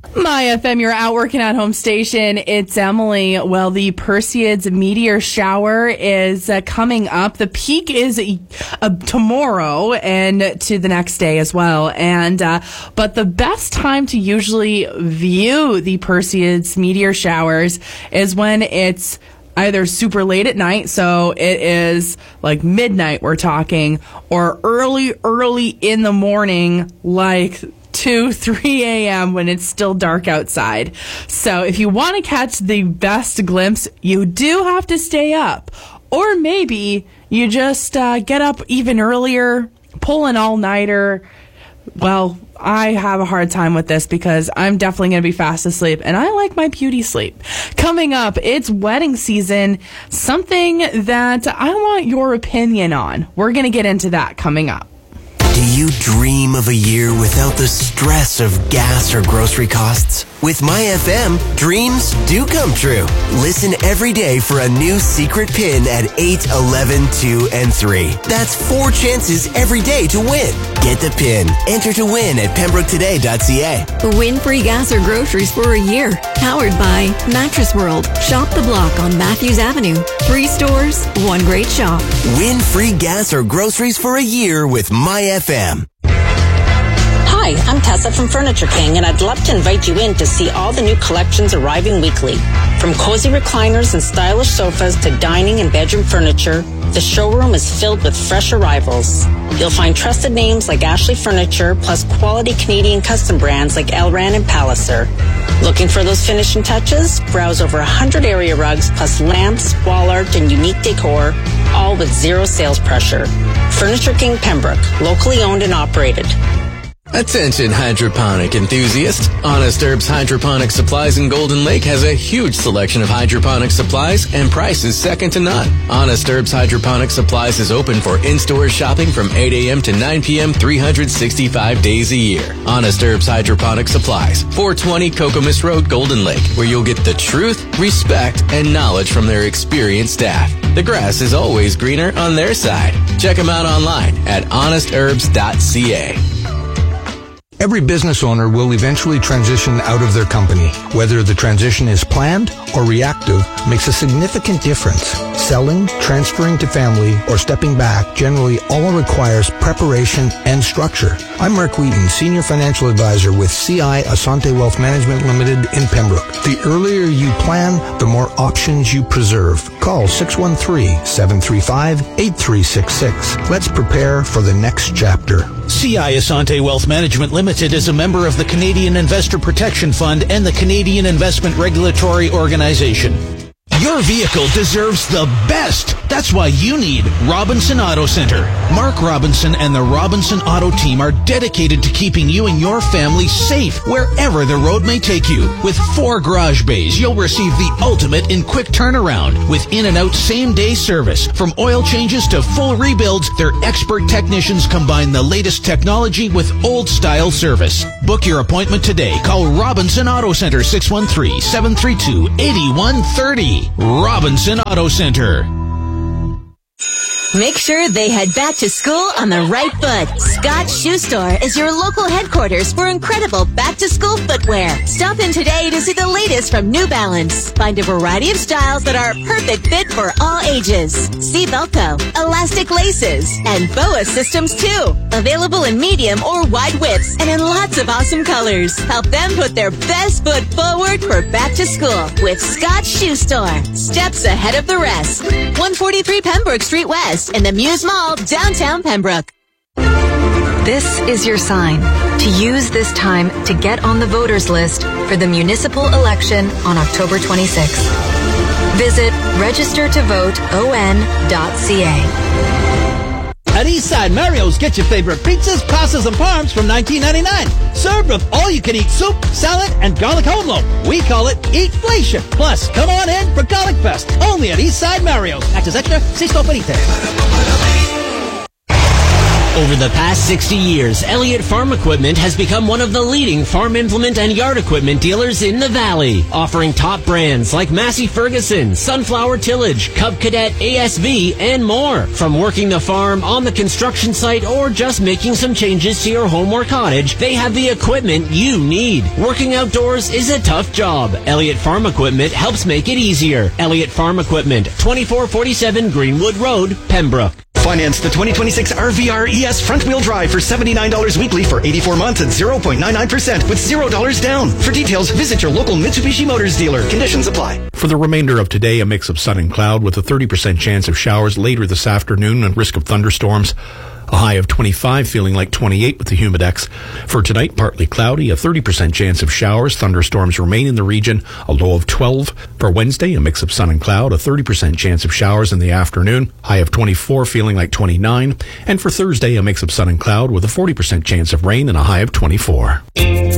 My FM, you're out working at home station. It's Emily. Well, the Perseids meteor shower is coming up. The peak is tomorrow and to the next day as well. And but the best time to usually view the Perseids meteor showers is when it's either super late at night, so it is like midnight we're talking, or early in the morning, like 2, 3 a.m. when it's still dark outside. So if you want to catch the best glimpse, you do have to stay up. Or maybe you just get up even earlier, pull an all-nighter. Well, I have a hard time with this because I'm definitely going to be fast asleep, and I like my beauty sleep. Coming up, it's wedding season, something that I want your opinion on. We're going to get into that coming up. Do you dream of a year without the stress of gas or grocery costs? With MyFM, dreams do come true. Listen every day for a new secret pin at 8, 11, 2, and 3. That's 4 chances every day to win. Get the pin. Enter to win at pembrooketoday.ca. Win free gas or groceries for a year. Powered by Mattress World. Shop the block on Matthews Avenue. 3 stores, 1 great shop. Win free gas or groceries for a year with MyFM. Hi, I'm Tessa from Furniture King, and I'd love to invite you in to see all the new collections arriving weekly. From cozy recliners and stylish sofas to dining and bedroom furniture, the showroom is filled with fresh arrivals. You'll find trusted names like Ashley Furniture, plus quality Canadian custom brands like Elran and Palliser. Looking for those finishing touches? Browse over 100 area rugs, plus lamps, wall art, and unique decor, all with zero sales pressure. Furniture King Pembroke, locally owned and operated. Attention hydroponic enthusiasts. Honest Herbs Hydroponic Supplies in Golden Lake has a huge selection of hydroponic supplies and prices second to none. Honest Herbs Hydroponic Supplies is open for in-store shopping from 8 a.m. to 9 p.m. 365 days a year. Honest Herbs Hydroponic Supplies, 420 Kokomis Road, Golden Lake, where you'll get the truth, respect, and knowledge from their experienced staff. The grass is always greener on their side. Check them out online at honestherbs.ca. Every business owner will eventually transition out of their company. Whether the transition is planned or reactive makes a significant difference. Selling, transferring to family, or stepping back generally all requires preparation and structure. I'm Mark Wheaton, Senior Financial Advisor with CI Asante Wealth Management Limited in Pembroke. The earlier you plan, the more options you preserve. Call 613-735-8366. Let's prepare for the next chapter. CI Asante Wealth Management Limited is a member of the Canadian Investor Protection Fund and the Canadian Investment Regulatory Organization. Your vehicle deserves the best. That's why you need Robinson Auto Center. Mark Robinson and the Robinson Auto team are dedicated to keeping you and your family safe wherever the road may take you. With 4 garage bays, you'll receive the ultimate in quick turnaround with in and out same-day service. From oil changes to full rebuilds, their expert technicians combine the latest technology with old-style service. Book your appointment today. Call Robinson Auto Center 613-732-8130. Robinson Auto Center. Make sure they head back to school on the right foot. Scott's Shoe Store is your local headquarters for incredible back-to-school footwear. Stop in today to see the latest from New Balance. Find a variety of styles that are a perfect fit for all ages. See Velcro, elastic laces, and BOA systems too. Available in medium or wide widths and in lots of awesome colors. Help them put their best foot forward for back to school with Scott's Shoe Store. Steps ahead of the rest. 143 Pembroke Street West in the Muse Mall, downtown Pembroke. This is your sign to use this time to get on the voters list for the municipal election on October 26th. Visit registertovoteon.ca. At Eastside Mario's, get your favorite pizzas, pastas, and parms from $19.99. Served with all-you-can-eat soup, salad, and garlic home loaf. We call it Eatflation. Plus, come on in for Garlic Fest. Only at Eastside Mario's. Access extra, 6 Benitez. Over the past 60 years, Elliott Farm Equipment has become one of the leading farm implement and yard equipment dealers in the Valley, offering top brands like Massey Ferguson, Sunflower Tillage, Cub Cadet, ASV, and more. From working the farm, on the construction site, or just making some changes to your home or cottage, they have the equipment you need. Working outdoors is a tough job. Elliott Farm Equipment helps make it easier. Elliott Farm Equipment, 2447 Greenwood Road, Pembroke. Finance the 2026 RVR ES front-wheel drive for $79 weekly for 84 months at 0.99% with $0 down. For details, visit your local Mitsubishi Motors dealer. Conditions apply. For the remainder of today, a mix of sun and cloud with a 30% chance of showers later this afternoon and risk of thunderstorms. A high of 25, feeling like 28 with the Humidex. For tonight, partly cloudy, a 30% chance of showers. Thunderstorms remain in the region, a low of 12. For Wednesday, a mix of sun and cloud, a 30% chance of showers in the afternoon. High of 24, feeling like 29. And for Thursday, a mix of sun and cloud with a 40% chance of rain and a high of 24.